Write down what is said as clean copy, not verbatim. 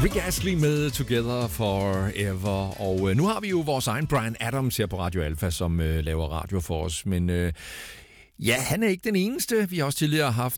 Rick Astley med Together Forever. Og nu har vi jo vores egen Bryan Adams her på Radio Alpha, som laver radio for os. Men ja, han er ikke den eneste. Vi har også tidligere haft